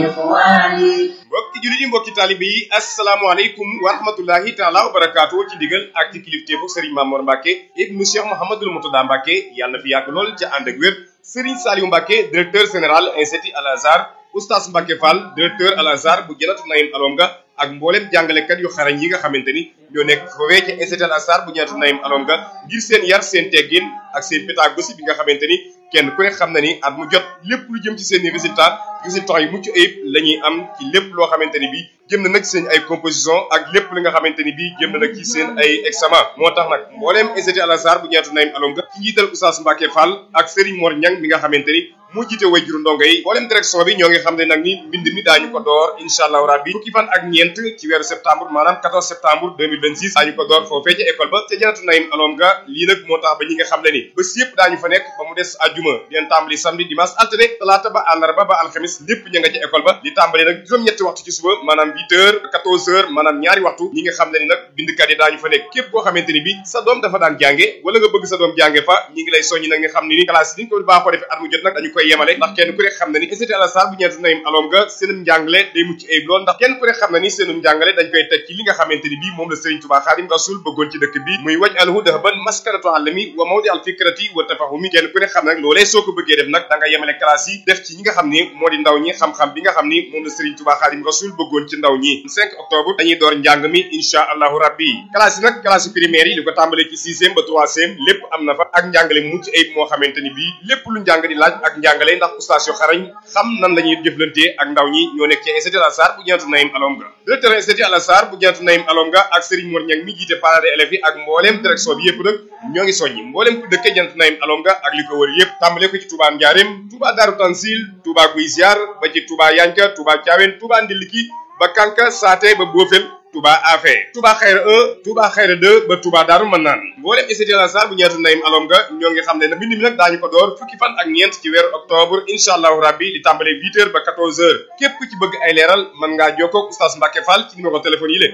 إخواني. mbokki jullit yi mbokki taalibe yi asalaamaaleykum wa rahmatullahi taala wa barakaatu ci digal ak ci kilifteefu Serigne Mamour Mbacke ibnu Cheikh Mouhamadoul Moutada Mbacke yàlla na fi yàgg lool ca ànd ak wér Serigne Saliou Mbacke directeur général institut Al Azhar Oustaz Mbacke Fall directeur Al Azhar bu Janatu Naïm Alonga ak mboolem jàngalekat yu xarañ yi nga xamante ni ñoo nekk foofee ci institut Al Azhar bu Janatu Naïm Alonga ngir seen yar seen teggin ak seen pédagogie bi nga xamante ni kenn ku ne xam na ni at mu jot lépp lu jëm ci seen i résultat yu mucc ayib la ñuy am ci lépp loo xamante ni bii jëm na nag seen ay composition ak lépp li nga xamante ni bii jëm na nag ci seen ay examen moo tax nag mbooleem institut Al Azhar bu Janatu Naïm Alonga ci njiital Oustaz Mbacke Fall ak Serigne Mor Niang mi nga xamante ni mu jiite wayjuru ndongo yi mbooleem direction bi ñoo ngi xam ne nag ni mbind mi daañu ko door incha allahu rabbi fukki fan ak ñeent ci weeru septembre maanaam 14 septembre 2026 daañu ko door foofee ca école ba ca Janatu Naïm Alonga lii nag moo tax ba ñi nga xam ne ni bés yëpp daañu fa nekk ba mu des àjjuma dinañ tàmbali samedi dimanche altine talaata ba àllarba ba alxamis lépp ña nga ca école ba di tàmbali nag juróom-ñetti waxtu ci suba maanaam 8 heures 14 heures maanaam ñaari waxtu ñi nga xam ne ni nag bindkat yi daañu fa nekk képp koo xamante ni bi sa doom dafa daan jànge wala nga bëgg sa doom jànge fa ñi ngi lay soññi nag nga xam ne ni classe yi ni ñu ko baaxoo defee at mu jot nag dañu koy yemale ndax kenn ku ne xam ne ni institut Al Azhar bu Janatu Naïm Alonga seenum njàngale day mucc ayib lool ndax kenn ku ne xam ne ni seenum njàngale dañ koy teg ci li nga xamante ni bii moom la Serigne Touba Khadim Rasoul bëggoon ci dëkk bi muy waj alhu dahaban maskanatu alami wa mawdi al fikrati wa tafahumi kenn ku ne xam ne nag loolee soo ko bëggee def nag da nga yemale classe yi def ci ñi nga xam ni moo di ndaw ñi xam-xam bi nga xam ni moom la Serigne Touba Khadim Rasoul bëggoon ci ndaw ñi 5 octobre dañuy door njàng mi insha allahu rabbi classe yi nag classe primaire yi li ko tàmbalee ci 6e ba 3e lépp am na fa ak njàngale mucc ayib moo xamante ni bii lépp lu njàng di laaj ak njàngale ndax oustaz yu xarañ xam nan la ñuy jëflantee ak ndaw ñi ñoo nekk ci institut Al Azhar bu Janatu Naïm Alonga directeur institut Al Azhar bu Janatu Naïm Alonga ak Serigne Mor Niang mi jiite parents d'élèves yi ak mbooleem direction bi yëpp nag ñoo ngi soññi mbooleem ku dëkkee Janatu Naïm Alonga ak li ko wër yëpp tàmbalee ko ci Touba Ndiarème Touba Darou Tansil Touba Guy Ziar ba ci Touba Yanka Touba Thiawène Touba Ndiliki ba Kanka Saate ba Bofel Touba Afé Touba Xayra 1 Touba Xayra 2 ba Touba Daaru Manaan mboolem institut Al Azhar bu Janatu Naïm Alonga ñoo ngi xam ne nag mbind mi nag daañu ko door fukki fan ak ñeent ci weeru octobre incha allahu rabbi di tàmbale 8 heures ba 14 heures képp ku ci bëgg ay leeral mën ngaa jokkoo ak Oustaz Mbacke Fall ci numéro téléphone yi la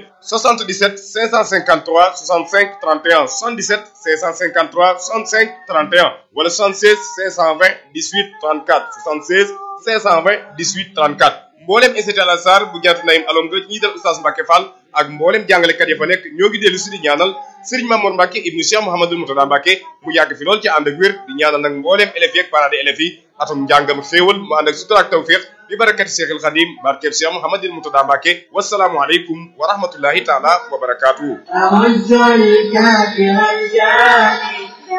77 553 65 31 77 553 65 31 wala 76 520 18 34 76 520 18 34 mboolem institut Al Azhar bu Janatu Naïm Alonga ñi dal Oustaz Mbacke Fall ak mboolem jàngalekat ya fa nekk ñoo ngi dellu si di ñaanal Serigne Mamour Mbacke ibnu Cheikh Mouhamadoul Moutada Mbacke mu yàgg fi lool ci ànd ak wér di ñaanal nag mboolem élèves yi ak parents d'élèves yi atum njàngam xéewal mu ànd ak sutura ak tawfiq bi barakati Cheikhul Khadim barkeb Cheikh Mouhamadoul Moutada Mbacke wasalaamu aleykum wa rahmatullahi taala wa barakatuhu أعز الكافر الجاني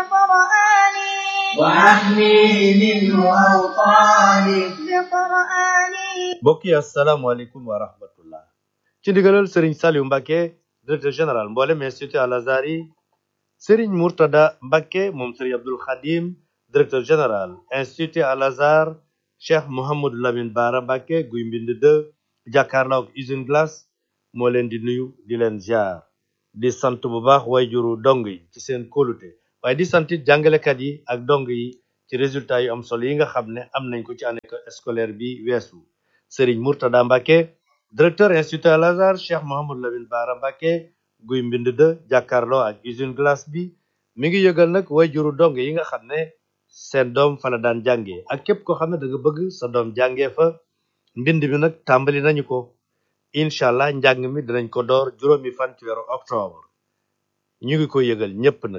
بقرآني وأحمي منه أوطاني بقرآني. mbokk yi asalaamaaleykum wa rahmatullah ci ndigalal Serigne Saliou Mbacke directeur général mboolem institut Al Azhar yi Serigne Mourtada Mbacke moom Serigne Abdoul Khadim directeur général institut Al Azhar Cheikh Mouhamadou Lamine Bara Mbacke guy mbind 2 jàkkaarloo ak usine glace moo leen di nuyu di leen ziar di sant bu baax wayjuru dong yi ci seen kóolute waaye di sant jàngalekat yi ak dong yi ci résultat yu am solo yi nga xam ne am nañ ko ci année scolaire bi weesu Serigne Mourtada Mbacke directeur institut Al Azhar Cheikh Mouhamadou Lamine Bara Mbacke guy mbind 2 jàkkaarloo ak usine glace bi mi ngi yëgal nag wayjuru dong yi nga xam ne seen doom fa la daan jàngee ak képp koo xam ne da nga bëgg sa doom jàngee fa mbind mi nag tàmbali nañu ko incha allah njàng mi dinañ ko door juróomi fan ci weeru octobre ñu ngi ko yëgal ñépp nag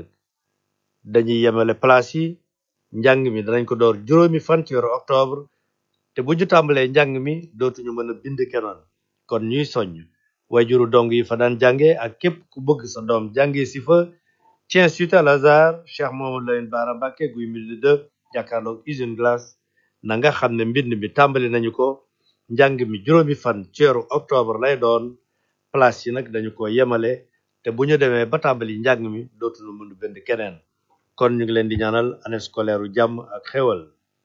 dañuy yemale place yi njàng mi danañ ko door juróomi fan ci weeru octobre te bu ñu tàmbalee njàng mi dootuñu mën a bind kenoon kon ñuy soññ wayjuru dong yi fa daan jànge ak képp ku bëgg sa doom jànge si fa ci institut Al Azhar Cheikh Mouhamadou Lamine Bara Mbacke guy mbind 2 jàkkaarloog usine glace na nga xam ne mbind mi tàmbali nañu ko njàng mi juróomi fan ci weeru octobre lay doon place yi nag dañu ko yemale te bu ñu demee ba tàmbali njàng mi dootuñu mën a bind keneen kon ñu ngi leen di ñaanal année scolaire u jàmm ak xéwal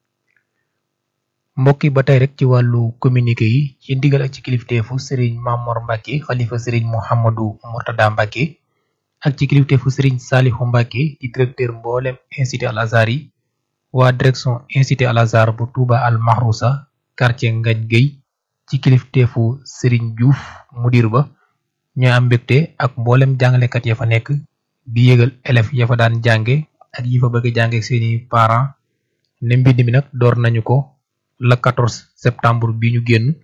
mbokk yi ba tey rek ci wàllu communiqué yi ci ndigal ak ci kilifteefu Serigne Mamour Mbacke xalifa Serigne Mouhamadou Mourtada Mbacke ak ci kilifteefu Serigne Salihou Mbacke di directeur mboolem institut Al Azhar yi waa direction institut Al Azhar bu Touba Al Mahrousa quartier Ngagne Gueye ci kilifteefu Serigne Diouf mudir ba ñoo am mbégte ak mboolem jàngalekat ya fa nekk di yëgal élèves ya fa daan jànge ak yi fa bëgg a jànge ak seeni parents ne mbind mi nag door nañu ko le 14 septembre bi ñu génn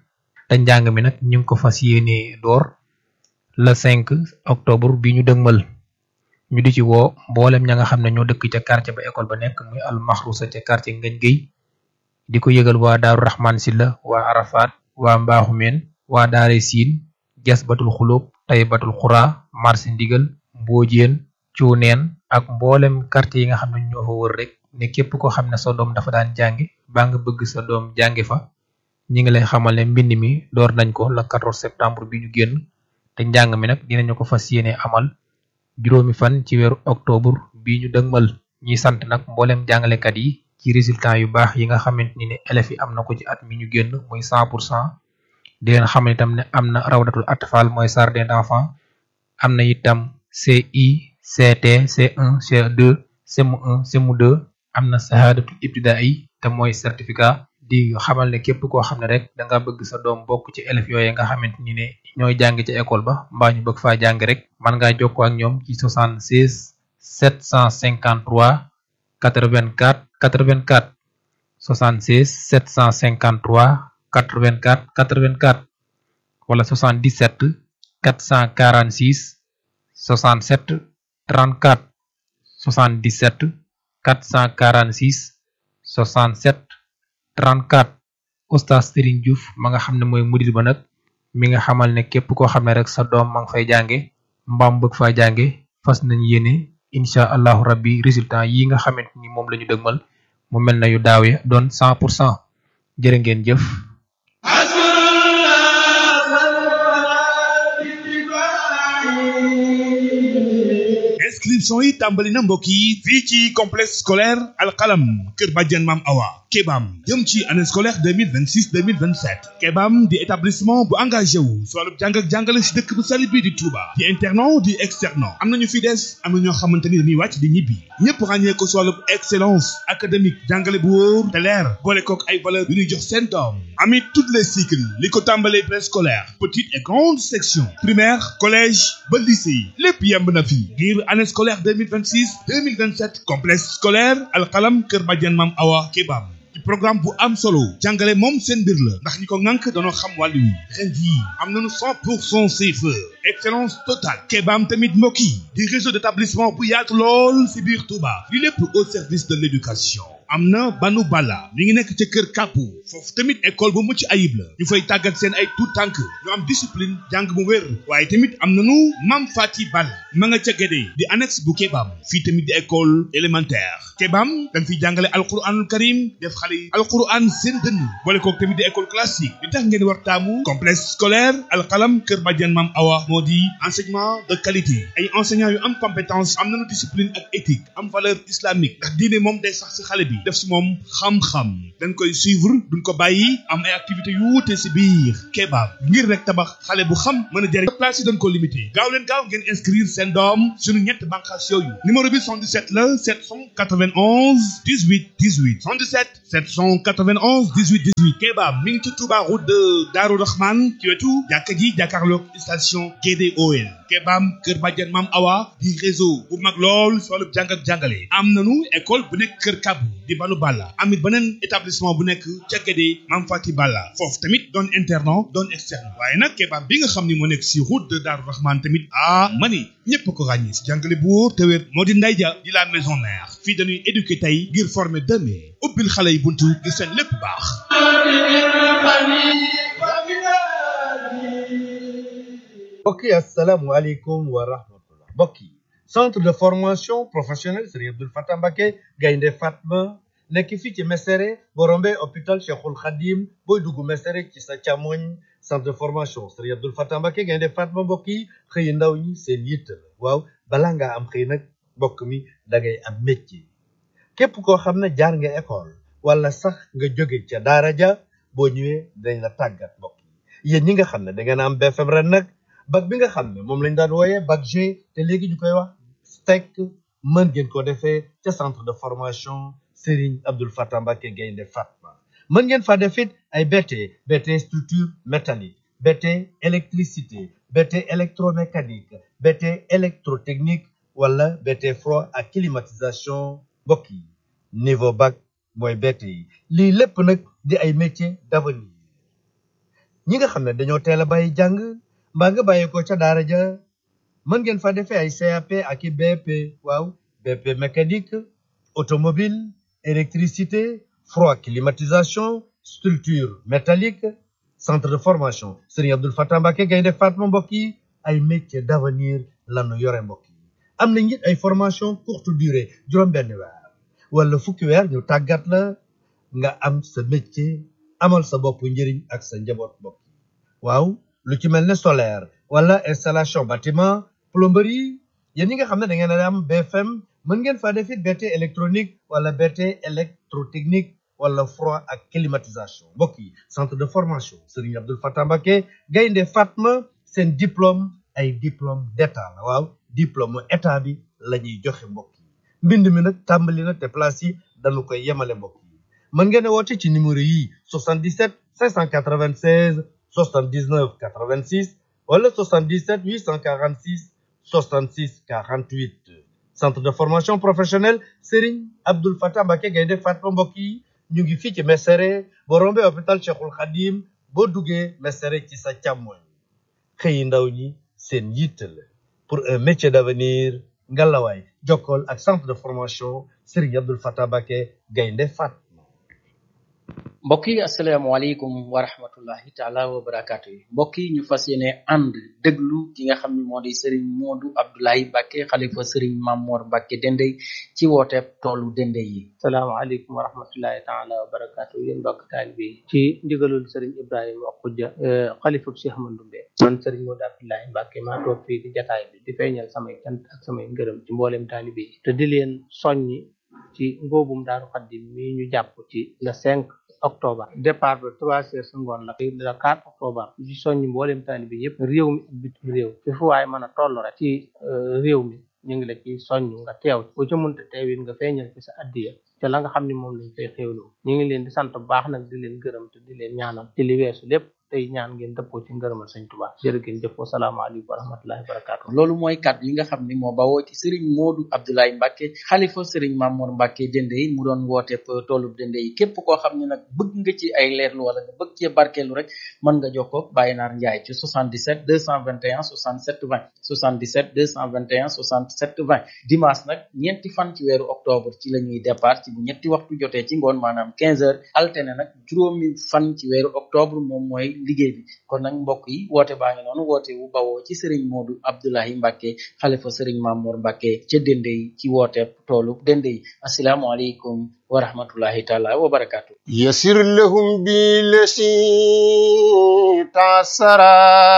te njàng mi nag ñu ngi ko fas yéene door le 5 octobre bi ñu dëgmal ñu di ci woo mboolem ña nga xam ne ñoo dëkk ca quartier ba école ba nekk muy al maxrusa ca quartier Ngañ Géy di ko yëgal waa Daaru Rahman Silla waa Arafat waa Mbaaxumeen waa Daare Siin Jasbatul Xulóob Taybatul Xuraa marché Ndigal Mboojeen Cuuneen ak mboolem quartier yi nga xam ne ñoo fa wër rek ne képp koo xam ne sa doom dafa daan jàngi baa nga bëgg sa doom jàngi fa ñi ngi lay xamal ne mbind mi door nañ ko le 14 septembre bi ñu génn te njàng mi nag dinañu ko fas yéene amal juróomi fan ci weeru octobre bi ñu dëgmal ñuy sant nag mboolem jàngalekat yi ci résultat yu baax yi nga xamante ni ne élèves yi am na ko ci at mi ñu génn muy 100% di leen xamal itam ne am na rawdatul atfal mooy jardin d'enfants am na itam CI CT C1 C2 CM1 CM2 am na sahadatul ibtidaai te mooy certificat di xamal ne képp koo xam ne rek da nga bëgg sa doom bokk ci élèves yooyu nga xamante ni ne ñooy jàng ci école ba mbaa ñu bëgg faa jàng rek man ngaa jokkoo ak ñoom ci 76 753 84 84 76 753 84 84 wala 77 446 67 34 77 446 67 34 Oustaz Serigne Diouf ma nga xam ne mooy mudir ba nag mi nga xamal ne képp koo xam ne rek sa doom ma nga fay jànge mbaam bëgg faa jànge fas nañ yéene incha allahu rabbi résultat yi nga xamante ni moom la ñu dëgmal mu mel na yu daaw ya doon 100% jërë ngeen jëf. inscription yi tàmbali na mbokk yi fii ci complexe scolaire alxalam kër Badiane Mam Awa Kebam jëm ci année scolaire 2026 2027 Kebam di établissement bu engagé wu si wàllu jàng ak jàngale si dëkk bu sell bii di Touba di internat di externat am nañu fi des am na ñoo xamante ni dañuy wàcc di ñibbi ñëpp ràññee ko si wàllu excellence académique jàngale bu wóor te leer boole kook ay valeur yu ñuy jox seen doom amit toutes les cycles li ko tàmbalee préscolaire petite et grande section primaire collège ba lycée lépp yemb na fi ngir année scolaire 2026 2027 complexe scolaire alxalam kër Badiane Mam Awa Kebam ci programme bu am solo jàngale moom seen mbir la ndax ñi ko ŋànk dañoo xam wàllu wi ren jii am nañu 100% CFE excellence totale Kebam tamit mbokk yi di réseau d'établissement bu yaatu lool si biir Touba li lépp au service de l'éducation am na Banu Bala mi ngi nekk ca kër Kàppu foofu tamit école bu mucc ayib la ñu fay tàggat seen ay tout tànk ñu am discipline jàng bu wér waaye tamit am nañu Mam Fati Bal ma nga ca Gédé di annexe bu Kebam fii tamit di école élémentaire Kebam dañ fiy jàngale alquranul karim def xale yi alquran seen dënn boole kook tamit di école classique li tax ngeen war taamu complexe scolaire alxalam kër Badiane Mam Awa moo di enseignement de qualité ay enseignants yu am compétence am nañu discipline ak éthique am valeur islamique ndax diine moom day sax si xale bi def si moom xam-xam dañ koy suivre duñ ko bàyyi am ay activités yu wuute si biir Kebam ngir rek tabax xale bu xam mën a jëriñ place yi dañ ko limité gaaw leen gaaw ngeen inscrire seen doom suñu ñett bànqaas yooyu numéro bi 77 la 791 18 18 77 791 18 18 Kebam mi ngi ci Touba route de Darou Rahman ci wetu jàkka ji jàkkaarloog station GDOL Kebam kër Badiane Mam Awa di réseau bu mag lool si wàllu jàng ak jàngale am nañu école bu nekk kër Kabu di Banu Balla amit beneen établissement bu nekk ca Guédé Mam Fati Balla foofu tamit doon internat doon externe waaye nag Kebam bi nga xam ni moo nekk si route de Darou Rahman tamit mani ñëpp ko ràññee si jàngale bu wóor te wér moo di Ndeye Dia di la maison mère fii dañuy éduquer tey ngir former demain ubbil xale yi buntu ngir seen lépp baax. mbokk yi asalaamualeykum wa rahmatullah mbokk yi centre de formation professionnelle Serigne Abdoul Fatah Mbacké Gaynde Fatma nekk fii ci Mesere boo rombee hôpital Cheikhul Khadim booy dugg Mesere ci sa càmmoñ centre de formation Serigne Abdoul Fatah Mbacké Gaynde Fatma mbokk yi xëy ndaw ñi seen yitte la waaw balaa ngaa am xëy nag mbokk mi da ngay am métier képp koo xam ne jaar nga école wala sax nga jóge ca daara ja boo ñëwee dañ la tàggat mbokk yi yéen ñi nga xam ne da ngeen am BFM ren nag bac bi nga xam ne moom lañ daan wooyee bac G te léegi ñu koy wax STEC mën ngeen ko defee ca centre de formation Serigne Abdoul Fatah Mbacké Gaynde Fatma mën ngeen fa def it ay BT structure métallique BT électricité BT électromécanique BT électrotechnique wala BT froid ak climatisation mbokk yi niveau bac mooy BT yi lii lépp nag di ay métiers d'avenir ñi nga xam ne dañoo teel a bàyyi jàng mbaa nga bàyyi ko ca daara ja mën ngeen fa defee ay CAP ak i BP waaw BP mécanique automobile électricité froid climatisation structure métallique centre de formation Serigne Abdoul Fatah Mbacké Gaïndé Fatma mbokk yi ay métiers d'avenir lanu yore mbokk yi am na it ay formation courte durée juróom-benn weer wala fukki weer ñu tàggat la nga am sa métier amal sa bopp njëriñ ak sa njaboot mbokk yi waaw lu ci mel ne solaire wala installation bâtiment plomberie yéen ñi nga xam ne da ngeen a am BFM mën ngeen faa def it BT électronique wala BT électrotechnique wala froid ak climatisation mbokk yi centre de formation Serigne Abdoul Fatah Mbacké Gaïndé Fatma seen diplôme ay diplôme d'état la waaw diplôme état bi la ñuy joxe mbokk yi mbind mi nag tàmbali na te place yi dañu koy yemale mbokk yi mën ngeen a woote ci numéro yi 77 596 79 86 wala 77 846 66 48 centre de formation professionnelle Serigne Abdoul Fatah Mbacké Gaïndé Fatma mbokk yi ñu ngi fii ci Mesere boo rombee hôpital Cheikhul Khadim boo duggee Mesere ci sa càmmoñ xëyi ndaw ñi seen yitte la pour un métier d'avenir ngalawaay jokkool ak centre de formation Serigne Abdoul Fatah Mbacké Gaïndé Fatma. mbokk yi asalaamaaleykum wa rahmatullahi taala wa barakaatu yi mbokk yi ñu fas yéene ànd déglu ki nga xam ne moo di Serigne Modou Abdoulaye Mbacké xalifa Serigne Mamor Mbacké Dendey ci wooteeb toolu Dendey yi. salaamaaleykum wa rahmatullahi taala wa barakaatu yéen mbokk taalibe yi ci ndigalul Serigne Ibrahima Khoudia xalifa Cheikh Ahmadou Bamba man Serigne Modou Abdoulaye Mbacké maa toog fii ci jataay bi di feeñal samay cant ak samay ngërëm ci mboolem taalibe yi te di leen soññi ci ngóobum Daaru Xaddim mi ñu jàpp ci le 5 octobre départ ba 3 heures sa ngoon la le 4 octobre ci soññi mboolem taalibe yëpp réew mi ak bitim réew fi fu waaye mën a toll rek ci réew mi ñu ngi la ci soññ nga teew bu ca munte teewit nga feeñal ci sa addiya te la nga xam ne moom lañ fay xéewloo ñu ngi leen di sant bu baax nag di leen gërëm te di leen ñaanal ci li weesu lépp tey ñaan ngeen dëppoo ci ngërëmal Sëñ Tuubaa jërë ngeen jëf wasalaamaaleykum wa rahmatullahi wa barakaatu. loolu mooy kàddu yi nga xam ni moo bawoo ci Serigne Modou Abdoulaye Mbacké xalifa Serigne Mamor Mbacké Dendey mu doon wooteeb toolub Dendey yi képp koo xam ne nag bëgg nga ci ay leerlu wala nga bëgg cee barkeelu rek mën nga jokkoo ak Baye Naar Ndiaye ci 77 221 67 20 77 221 67 20 dimanche nag ñeenti fan ci weeru octobre ci la ñuy départ ci bu ñetti waxtu jotee ci ngoon maanaam 15 heures alterné nag juróomi fan ci weeru octobre moom mooy liggéey bi kon nag mbokk yi woote baa ngi noonu woote wu bawoo ci Serigne Modou Abdoulaye Mbacké xalifa Serigne Mamor Mbacké ca Dendey ci woote toolu Dendey asalaamaaleykum wa rahmatullahi taala wa barakaatu. يسر لهم بالذي تعسرا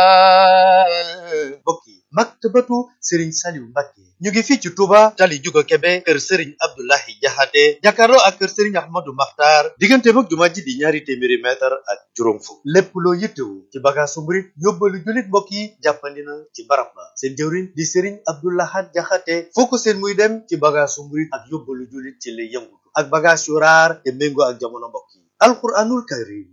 mbokk yi maktabatu Serigne Saliou Mbacké ñu ngi fii ci Touba tali Juga Kebe kër Serigne Abdoulahi Jaxate jàkkaarloo ak kër Serigne Ahmadou Makhtar diggante mag jumaa ji di ñaari téeméeri mètre ak juróom fukk lépp loo yittewu ci bagaasu murit yóbbalu jullit mbokk yi jàppandi na ci barab ba seen jëwriñ di Serigne Abdoulahat Jaxate foo ko seen muy dem ci bagaasu murit ak yóbbalu jullit ci lay yëngutu ak bagaas yu raar te méngoo ak jamono mbokk yi alquranul karim